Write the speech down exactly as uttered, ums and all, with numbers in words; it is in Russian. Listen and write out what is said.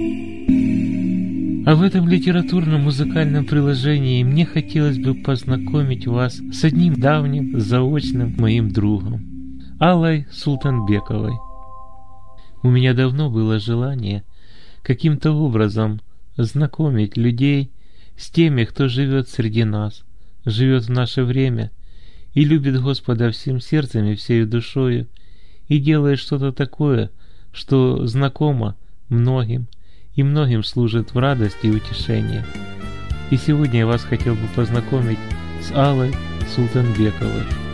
А в этом литературно-музыкальном приложении мне хотелось бы познакомить вас с одним давним заочным моим другом, Аллой Султанбековой. У меня давно было желание каким-то образом знакомить людей с теми, кто живет среди нас, живет в наше время и любит Господа всем сердцем и всею душою, и делает что-то такое, что знакомо многим, и многим служит в радости и утешении. И сегодня я вас хотел бы познакомить с Аллой Султанбековой.